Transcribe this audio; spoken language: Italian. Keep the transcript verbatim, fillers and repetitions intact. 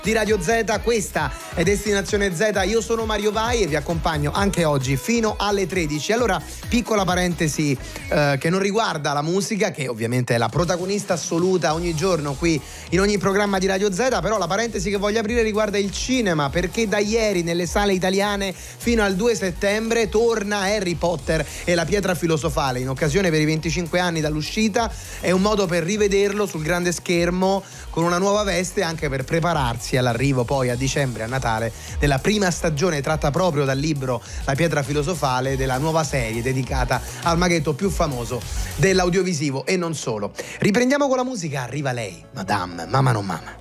Di Radio Z, questa è Destinazione Z, io sono Mario Vai e vi accompagno anche oggi fino alle tredici. Allora, piccola parentesi eh, che non riguarda la musica, che ovviamente è la protagonista assoluta ogni giorno qui in ogni programma di Radio Z, però la parentesi che voglio aprire riguarda il cinema, perché da ieri nelle sale italiane fino al due settembre torna Harry Potter e la pietra filosofale, in occasione per i venticinque anni dall'uscita. È un modo per rivederlo sul grande schermo con una nuova veste, anche per prepararsi all'arrivo poi a dicembre, a Natale, della prima stagione tratta proprio dal libro La pietra filosofale, della nuova serie dedicata al maghetto più famoso dell'audiovisivo e non solo. Riprendiamo con la musica, arriva lei, Madame, Mama non Mama.